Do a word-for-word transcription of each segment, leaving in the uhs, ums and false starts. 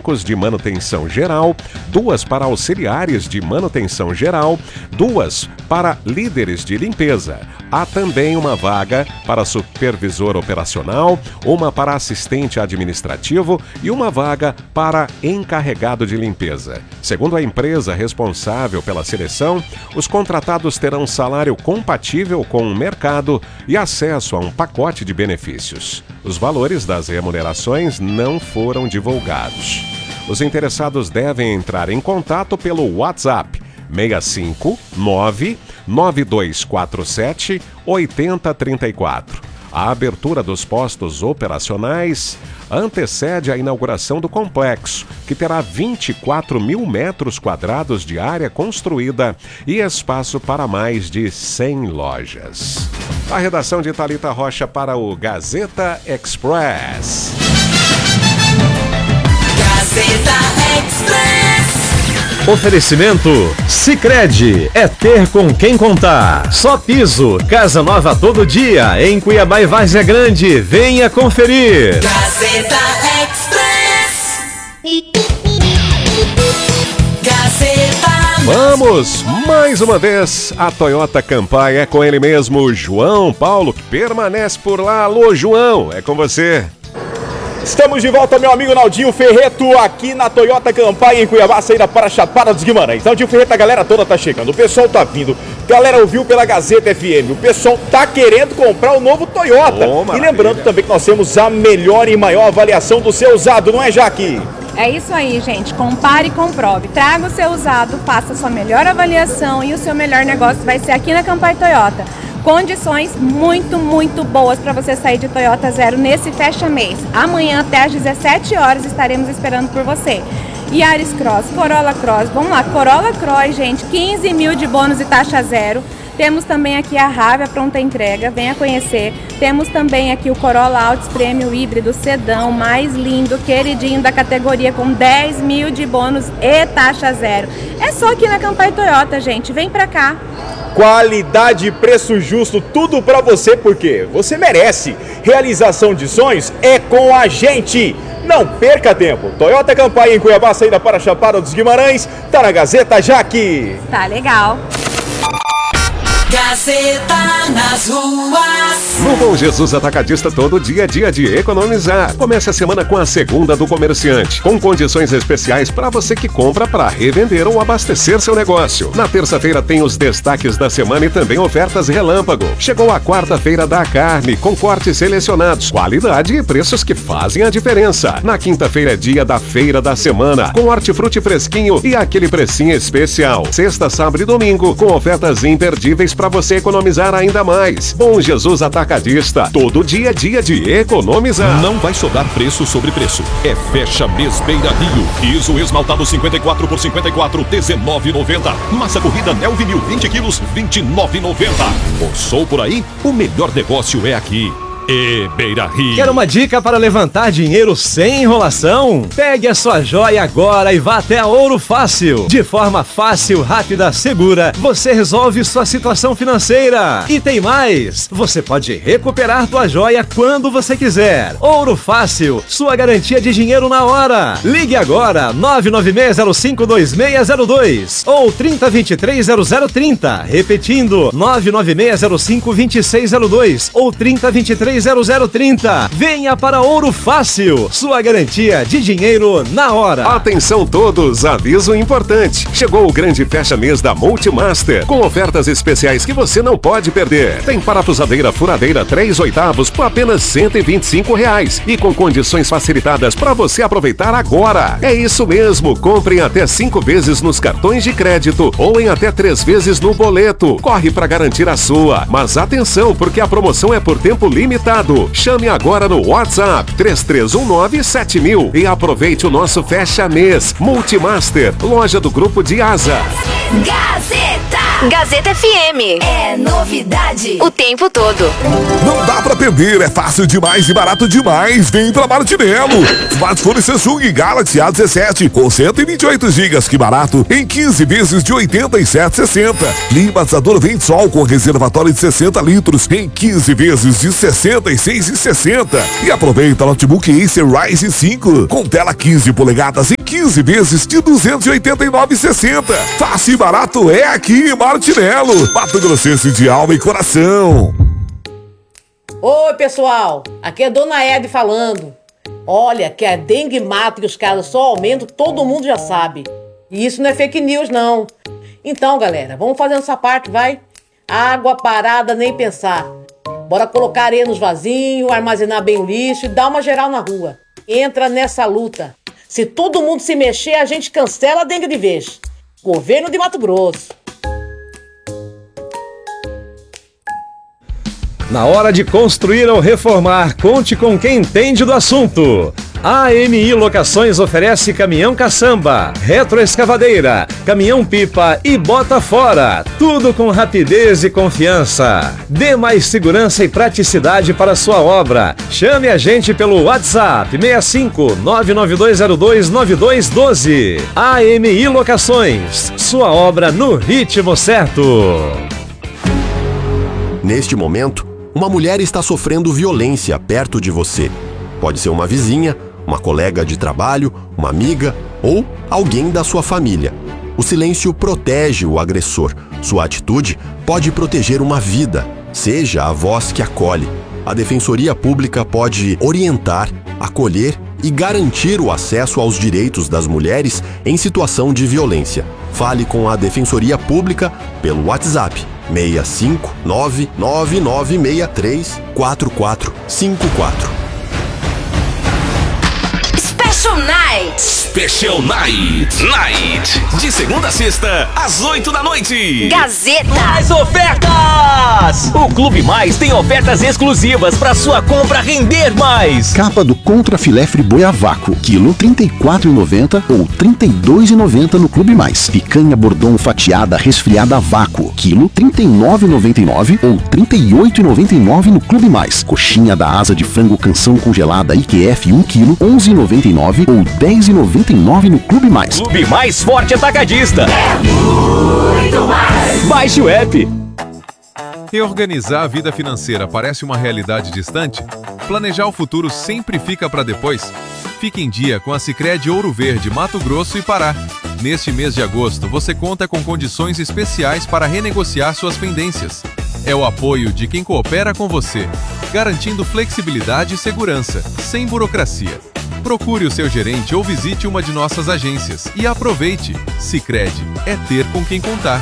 técnicos de manutenção geral, duas para auxiliares de manutenção geral, duas para líderes de limpeza. Há também uma vaga para supervisor operacional, uma para assistente administrativo e uma vaga para encarregado de limpeza. Segundo a empresa responsável pela seleção, os contratados terão salário compatível com o mercado e acesso a um pacote de benefícios. Os valores das remunerações não foram divulgados. Os interessados devem entrar em contato pelo WhatsApp seis cinco nove nove dois quatro sete oito zero três quatro. A abertura dos postos operacionais antecede a inauguração do complexo, que terá vinte e quatro mil metros quadrados de área construída e espaço para mais de cem lojas. A redação de Thalita Rocha para o Gazeta Express. Gazeta Express. Oferecimento Sicredi, é ter com quem contar. Só Piso, casa nova todo dia, em Cuiabá e Várzea Grande. Venha conferir. Gazeta Express. Gazeta. Vamos, mais uma vez, a Toyota Campai é com ele mesmo, João Paulo, que permanece por lá. Alô, João, é com você. Estamos de volta, meu amigo Naldinho Ferreto, aqui na Toyota Campai, em Cuiabá, saída para Chapada dos Guimarães. Naldinho Ferreto, a galera toda tá chegando, o pessoal tá vindo, a galera ouviu pela Gazeta F M, o pessoal tá querendo comprar o novo Toyota. Oh, e lembrando também que nós temos a melhor e maior avaliação do seu usado, não é, Jaque? É isso aí, gente. Compare e comprove. Traga o seu usado, faça a sua melhor avaliação e o seu melhor negócio vai ser aqui na Campai Toyota. Condições muito, muito boas para você sair de Toyota Zero nesse fecha-mês. Amanhã até às dezessete horas estaremos esperando por você. Yaris Cross, Corolla Cross, vamos lá, Corolla Cross, gente, quinze mil de bônus e taxa zero. Temos também aqui a Ravia pronta entrega, venha conhecer. Temos também aqui o Corolla Altis Premium híbrido sedã, mais lindo, queridinho da categoria, com dez mil de bônus e taxa zero. É só aqui na Campai Toyota, gente, vem pra cá. Qualidade e preço justo, tudo pra você, porque você merece. Realização de sonhos é com a gente. Não perca tempo. Toyota Campai em Cuiabá, saída para Chapada dos Guimarães, tá na Gazeta Jaque. Tá legal. Gazeta nas ruas. No Bom Jesus Atacadista, todo dia é dia de economizar. Comece a semana com a segunda do comerciante, com condições especiais para você que compra para revender ou abastecer seu negócio. Na terça-feira tem os destaques da semana e também ofertas relâmpago. Chegou a quarta-feira da carne, com cortes selecionados, qualidade e preços que fazem a diferença. Na quinta-feira é dia da feira da semana, com hortifruti fresquinho e aquele precinho especial. Sexta, sábado e domingo, com ofertas imperdíveis para você economizar ainda mais. Bom Jesus Atacadista, todo dia é dia de economizar. Não vai sobrar preço sobre preço. É fecha mês Beira Rio. Piso esmaltado cinquenta e quatro por cinquenta e quatro, dezenove reais e noventa centavos. Massa corrida Nel Vinil vinte quilos, vinte e nove reais e noventa centavos. Passou por aí? O melhor negócio é aqui. E Beira Rio. Quer uma dica para levantar dinheiro sem enrolação? Pegue a sua joia agora e vá até a Ouro Fácil. De forma fácil, rápida, segura, você resolve sua situação financeira. E tem mais, você pode recuperar sua joia quando você quiser. Ouro Fácil, sua garantia de dinheiro na hora. Ligue agora, nove nove seis zero cinco dois seis zero dois ou trinta, vinte e três, zero zero trinta. Repetindo, nove nove seis zero cinco dois seis zero dois ou trinta, vinte e três, zero zero trinta. Venha para Ouro Fácil, sua garantia de dinheiro na hora. Atenção todos, aviso importante. Chegou o grande fecha-mês da Multimaster, com ofertas especiais que você não pode perder. Tem parafusadeira furadeira três oitavos por apenas cento e vinte e cinco reais e com condições facilitadas para você aproveitar agora. É isso mesmo, compre em até cinco vezes nos cartões de crédito ou em até três vezes no boleto. Corre para garantir a sua. Mas atenção, porque a promoção é por tempo limitado. Chame agora no WhatsApp três três um nove sete mil e aproveite o nosso fecha-mês. Multimaster, loja do Grupo de Asa. Gazeta. Gazeta F M. É novidade o tempo todo. Não dá pra perder, é fácil demais e barato demais. Vem pra Martinello. Smartphone Samsung Galaxy A dezessete com cento e vinte e oito gigas, que barato, em quinze vezes de oitenta e sete reais e sessenta centavos. Climatizador Ventsol com reservatório de sessenta litros em quinze vezes de sessenta e seis reais e sessenta centavos. E aproveita notebook Acer Ryzen cinco com tela quinze polegadas em quinze vezes de duzentos e oitenta e nove reais e sessenta centavos. Fácil e barato é aqui em Martinello. Mato Grossense de alma e coração. Oi, pessoal, aqui é Dona Ed falando. Olha, que a dengue mata e os casos só aumentam, todo mundo já sabe. E isso não é fake news, não. Então, galera, vamos fazendo essa parte, vai? Água parada, nem pensar. Bora colocar areia nos vasinhos, armazenar bem o lixo e dar uma geral na rua. Entra nessa luta. Se todo mundo se mexer, a gente cancela a dengue de vez. Governo de Mato Grosso. Na hora de construir ou reformar, conte com quem entende do assunto. A M I Locações oferece caminhão caçamba, retroescavadeira, caminhão pipa e bota fora. Tudo com rapidez e confiança. Dê mais segurança e praticidade para sua obra. Chame a gente pelo WhatsApp seis cinco nove nove dois zero dois nove dois um dois. A M I Locações, sua obra no ritmo certo. Neste momento, uma mulher está sofrendo violência perto de você. Pode ser uma vizinha, uma colega de trabalho, uma amiga ou alguém da sua família. O silêncio protege o agressor. Sua atitude pode proteger uma vida. Seja a voz que acolhe. A Defensoria Pública pode orientar, acolher e garantir o acesso aos direitos das mulheres em situação de violência. Fale com a Defensoria Pública pelo WhatsApp seis cinco nove nove nove seis três quatro quatro cinco quatro. Special Night. Special Night. Night. De segunda a sexta, às oito da noite. Gazeta. Mais ofertas! O Clube Mais tem ofertas exclusivas para sua compra render mais. Capa do Contra Filé Friboi a vácuo, quilo trinta e quatro reais e noventa centavos ou trinta e dois reais e noventa centavos no Clube Mais. Picanha Bordon fatiada resfriada a vácuo, quilo trinta e nove reais e noventa e nove centavos ou trinta e oito reais e noventa e nove centavos no Clube Mais. Coxinha da asa de frango canção congelada I Q F um quilo, onze reais e noventa e nove centavos ou dez reais e noventa e nove centavos no Clube Mais. Clube Mais Forte Atacadista. É muito mais. Baixe o app. Reorganizar a vida financeira parece uma realidade distante? Planejar o futuro sempre fica para depois? Fique em dia com a Sicredi Ouro Verde, Mato Grosso e Pará. Neste mês de agosto, você conta com condições especiais para renegociar suas pendências. É o apoio de quem coopera com você, garantindo flexibilidade e segurança, sem burocracia. Procure o seu gerente ou visite uma de nossas agências e aproveite. Sicredi é ter com quem contar.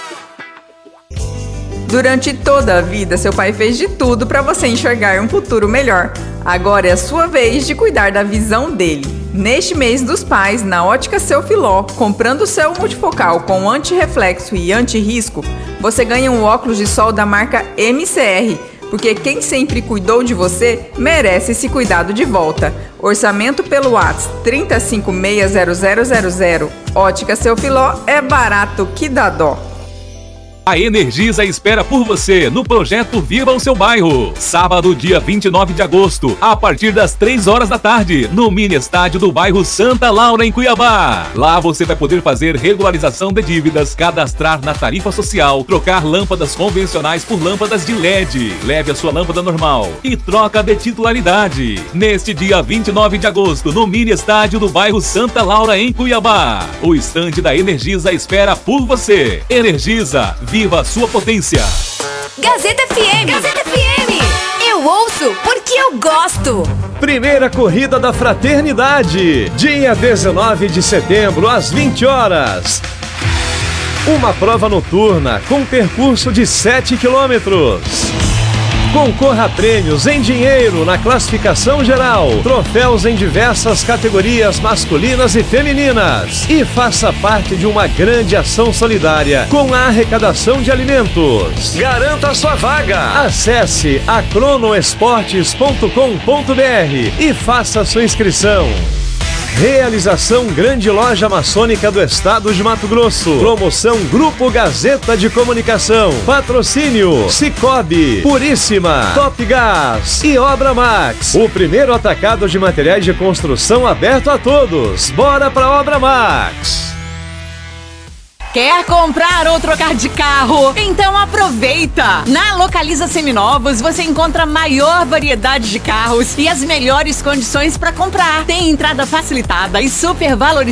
Durante toda a vida, seu pai fez de tudo para você enxergar um futuro melhor. Agora é a sua vez de cuidar da visão dele. Neste mês dos pais, na Ótica Seu Filó, comprando o seu multifocal com anti-reflexo e anti-risco, você ganha um óculos de sol da marca M C R. Porque quem sempre cuidou de você merece esse cuidado de volta. Orçamento pelo WhatsApp trinta e cinco seis zero zero zero zero. Ótica Seu Filó é barato que dá dó. A Energisa espera por você no projeto Viva o Seu Bairro. Sábado, dia vinte e nove de agosto, a partir das três horas da tarde, no mini estádio do bairro Santa Laura, em Cuiabá. Lá você vai poder fazer regularização de dívidas, cadastrar na tarifa social, trocar lâmpadas convencionais por lâmpadas de L E D. Leve a sua lâmpada normal e troca de titularidade. Neste dia vinte e nove de agosto, no mini estádio do bairro Santa Laura, em Cuiabá. O estande da Energisa espera por você. Energisa, viva a sua potência. Gazeta F M. Gazeta F M. Eu ouço porque eu gosto. Primeira corrida da Fraternidade, dia dezenove de setembro, às vinte horas. Uma prova noturna com percurso de sete quilômetros. Concorra a prêmios em dinheiro na classificação geral, troféus em diversas categorias masculinas e femininas. E faça parte de uma grande ação solidária com a arrecadação de alimentos. Garanta a sua vaga. Acesse a cronoesportes ponto com ponto br e faça sua inscrição. Realização Grande Loja Maçônica do Estado de Mato Grosso. Promoção Grupo Gazeta de Comunicação. Patrocínio Cicobi, Puríssima, Top Gás e Obra Max. O primeiro atacado de materiais de construção aberto a todos. Bora pra Obra Max. Quer comprar ou trocar de carro? Então aproveita! Na Localiza Seminovos você encontra a maior variedade de carros e as melhores condições para comprar. Tem entrada facilitada e super valorização